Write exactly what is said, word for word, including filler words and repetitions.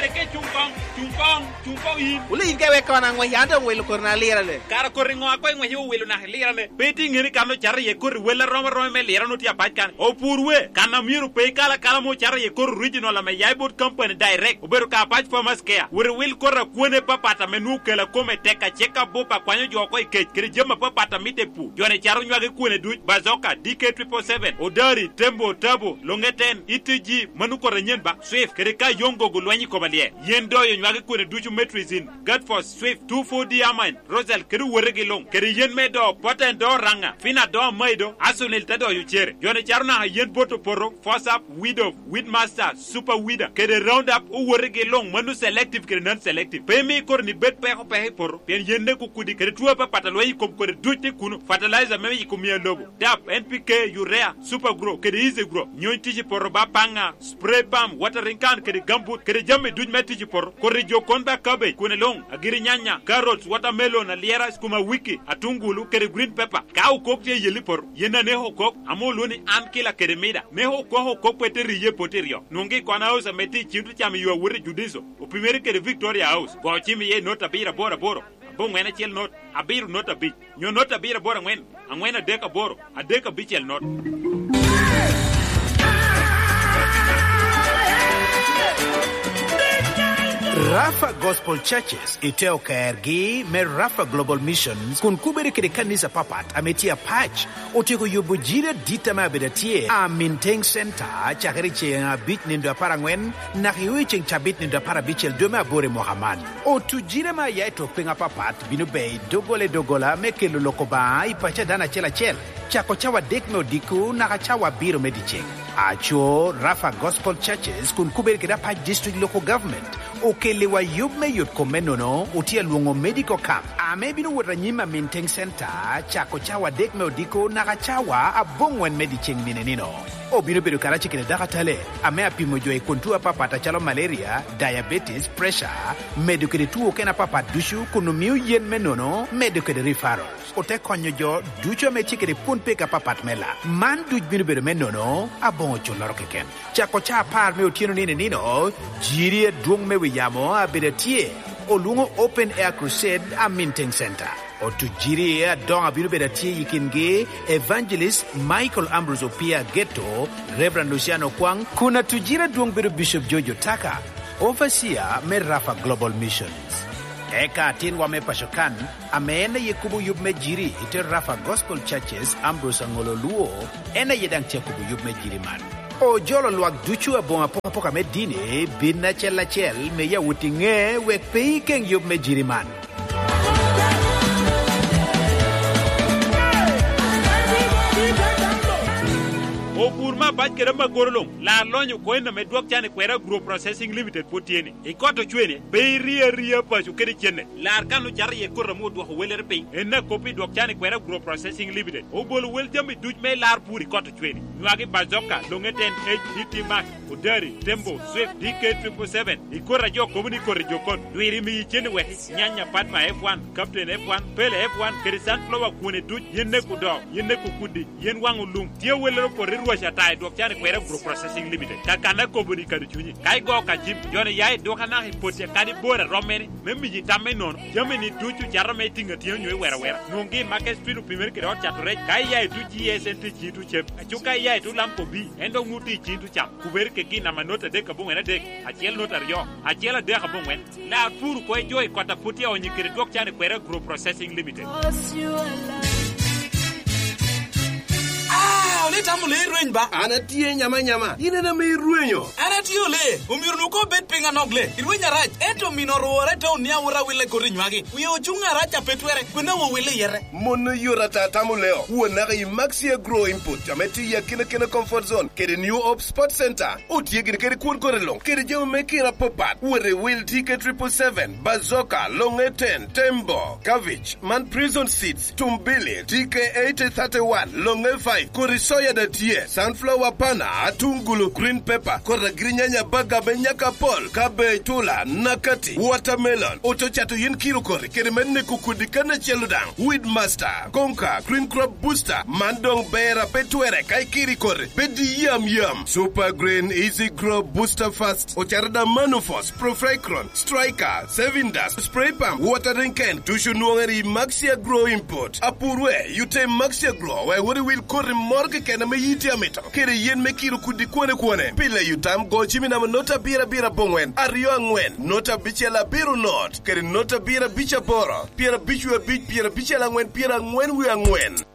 kare ke chungkong chungkong chungkong yin ule yin ke we kana ngwe yanda welo korna lira le kara koringo akwe ngwe yu welo na lira le beti ngiri kano char ye kor wela roma roma me lira no tia pachkan o purwe kana miru pe kala kala mo char ye kor original la me yaibot company direct oberu ka pach farmers care wure wil korra kuone papata menu kala kome teka cheka bopa kwanyo joko ike kiri jema papata mite pu jone charu nywage kuone duj bazoka D K seven seven odari tembo tabo longeten itg manu korra nyenba swift kiri ka yongo gulwanyi kobalie yendo yo nywage kuone duju metrizin Godforce swift two four D amine rosel kiri werege long kiri yen medo poten do ranga fina do maido asunil tado yu chere jone charu na yen boto poro force up widow Weedmaster super weeder kiri round up u werege long manu selective kiri non selective pemi kor ni bet pe ko pe por pen yende ko kudi kiri tuwa pa pataloi kom kori dujte kuno fertilizer meme yi kumia lobo dap N P K urea super grow kiri easy grow nyon tiji por ba panga spray palm watering can kiri gambut kiri jamme duj metiji por kori jokon ba cabbage kune long agiri nyanya carrots watermelon aliera skuma wiki atungulu kiri green pepper ka u kok ye yeli por yena ne ho kok amoloni an kila kiri mida ne ho ko ho kok peteri ye poterio nongi kwana house meti chintu chami yo wuri judizo o primeri kiri Victoria House bo chimi ye nota bira bora boro bo ngena chel not abiru nota bi nyo nota bira bora ngwen angwena deka boro adeka bichel not Rafa Gospel Churches iteo kaergi me Rafa Global Missions kun kubere kede kanisa papat ametia patch otiko yobujira dita mabedatie a Minteng Center chakari chenga bit nindo parangwen na hiwi cheng chabit nindo parabichel doma bore Mohamad o tujira ma yaito penga papat binu bay dogole dogola mekelo lokoba ipacha dana chela chel chako chawa dekno diku na chawa biro medicheng acho Rafa Gospel Churches kun kubere kede patch district local government okelewa yubme yut komenono utia luongo medical camp ame binu wera nyima Minteng Center chako chawa dekme odiko naga chawa abongwen medicheng minenino obino bedo karachi kene dakatale ame apimo joe kontua papata chalo malaria diabetes pressure medukede tuo kena papa dushu kunumiu yen menono medukede referrals ote konyo jo ducho mechikede punpe ka papat mela man duj bino bedo menono abongo chularo keken chako cha par me otieno nine nino jiri duong me yamo abedatie olungo open air crusade a Minteng Center o tujiri a donga biru bedatie yikinge evangelist Michael Ambrose Opia Ghetto Reverend Luciano Kwang kuna tujira duong biru Bishop Jojo Taka overseer me Rafa Global Missions eka tinwa me pashokan amena yekubu yub me jiri ite Rafa Gospel Churches Ambrose Ngololuo ena yedang tia kubu yub me jiri man o jolo luak duchu abonga poka poka me dine binna chela chel me ya wutinge wek pei keng yub me jiriman o burma baj kere ma gorlong la lonyo ko en me dwak chane kwera group processing limited potiene e koto chwene be ria ria pa ju kere chene la kanu jar ye korra mo dwak weler pe en na kopi dwak chane kwera group processing limited o bol wel jami duj me lar puri koto chwene nwagi bazoka longeten H D T Max odari tembo swift D K seven seven e korra jo komuni korra jo kon duiri mi chene we nyanya patma F one captain F one pele F one kere sunflower kune duj yenne ku do yenne ku kudi yen wangu lum tie welero por tai dok chane kwera group processing limited kakana kobuni kadu chunyi kai go ka jip jone yai dokana hipote kadi bora romeni memmi ji tamme non jameni tuchu jarame tinga tiyo nywe wera wera nongi market street primer kero chature kai yai tuji esenti chitu chep achuka yai tu lampo bi endo nguti chitu cham kuber ke kina manota de kabunga na de achiel notario achiel de kabunga la furu ko joy kota putia onyikire dok chane kwera group processing limited Leta mule rueny ba anatie nyama nyama inena me ruenyo anatio le umirnu ko bet pinga nogle irwenya raj eto minoro to nia ura wile korinywagi wiye ochunga racha petwere kuna wo wile yere mono yora tata muleo wona ga maxia grow input ameti ya kina kina comfort zone kede new op sport center otie gine kede kun korelong kede jemo mekira popat wore will D K seven seven bazoka longe ten tembo cabbage man prison seats tumbili D K eight thirty-one longe five korisoya ojeda tie, sunflower pana, atungulu, green pepper, kora grinyanya baga benyaka pol, cabbage tula, nakati, watermelon, otochato yin kiro kore, kere menne kukudi kana cheludang, weed master, konka, green crop booster, mandong bera petwere, kai kiri kore, bedi yam yam, super green, easy grow, booster fast, ocharada manufos, profricron, striker, sevindas, spray pump, watering can, tushu nuangari Maxia Grow import, apurwe, you take Maxia Grow, where what will kore morgue kena me yiti amito, kere yen me kiro kudi kwane kwane, pile yutam go chimina nota bira bira bongwen, ariyo ngwen, nota bichela biru not, kere nota bira bicha boro, pira bichwe bich, pira bichela ngwen, pira ngwen we ngwen.